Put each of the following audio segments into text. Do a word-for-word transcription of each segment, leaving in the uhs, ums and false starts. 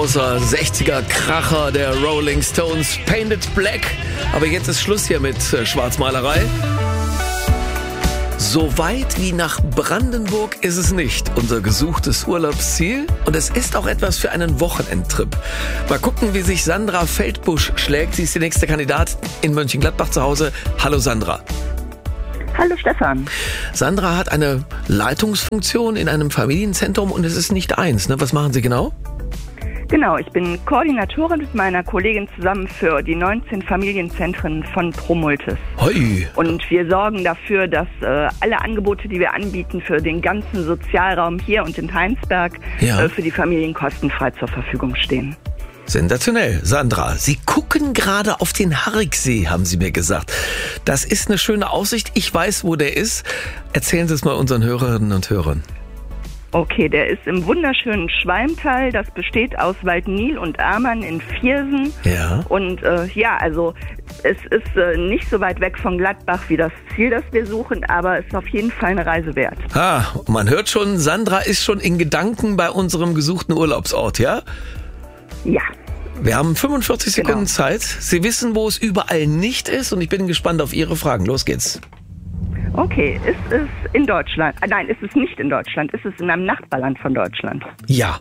großer sechziger Kracher der Rolling Stones, Painted Black. Aber jetzt ist Schluss hier mit äh, Schwarzmalerei. So weit wie nach Brandenburg ist es nicht, unser gesuchtes Urlaubsziel. Und es ist auch etwas für einen Wochenendtrip. Mal gucken, wie sich Sandra Feldbusch schlägt. Sie ist die nächste Kandidatin in Mönchengladbach zu Hause. Hallo Sandra. Hallo Stefan. Sandra hat eine Leitungsfunktion in einem Familienzentrum und es ist nicht eins. Ne? Was machen Sie genau? Genau, ich bin Koordinatorin mit meiner Kollegin zusammen für die neunzehn Familienzentren von Promultis. Hoi. Und wir sorgen dafür, dass äh, alle Angebote, die wir anbieten für den ganzen Sozialraum hier und in Heinsberg, Ja. äh, für die Familien kostenfrei zur Verfügung stehen. Sensationell. Sandra, Sie gucken gerade auf den Hariksee, haben Sie mir gesagt. Das ist eine schöne Aussicht. Ich weiß, wo der ist. Erzählen Sie es mal unseren Hörerinnen und Hörern. Okay, der ist im wunderschönen Schwalmtal. Das besteht aus Waldnil und Amann in Viersen. Ja. Und äh, ja, also es ist äh, nicht so weit weg von Gladbach wie das Ziel, das wir suchen, aber es ist auf jeden Fall eine Reise wert. Ah, man hört schon, Sandra ist schon in Gedanken bei unserem gesuchten Urlaubsort, ja? Ja. Wir haben fünfundvierzig Genau. Sekunden Zeit. Sie wissen, wo es überall nicht ist und ich bin gespannt auf Ihre Fragen. Los geht's. Okay, ist es in Deutschland? Ah, nein, ist es nicht in Deutschland? Ist es in einem Nachbarland von Deutschland? Ja.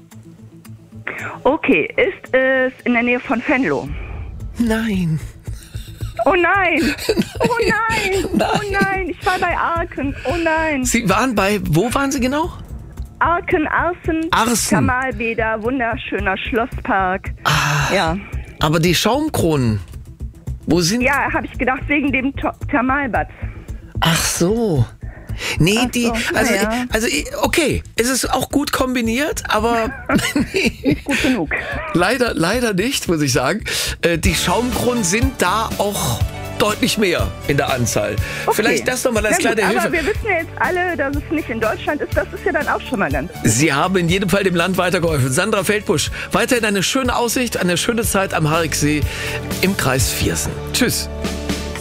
Okay, ist es in der Nähe von Venlo? Nein. Oh nein! Oh nein! Nein. Oh nein! Ich war bei Arken! Oh nein! Sie waren bei, wo waren Sie genau? Arken, Arsen, Arsen. Thermalbäder, wunderschöner Schlosspark. Ah, Ja, aber die Schaumkronen, wo sind... ja, habe ich gedacht, wegen dem To- Thermalbad. Ach so. Nee, Ach die, so, also, na ja. also, okay, es ist auch gut kombiniert, aber nee, Nicht gut genug. leider, leider nicht, muss ich sagen. Äh, Die Schaumkronen sind da auch deutlich mehr in der Anzahl. Okay. Vielleicht das nochmal als Na gut, kleine Hilfe. aber wir wissen ja jetzt alle, dass es nicht in Deutschland ist. Das ist ja dann auch schon mal ganz gut. Sie haben in jedem Fall dem Land weitergeholfen. Sandra Feldbusch, weiterhin eine schöne Aussicht, eine schöne Zeit am Hariksee im Kreis Viersen. Tschüss.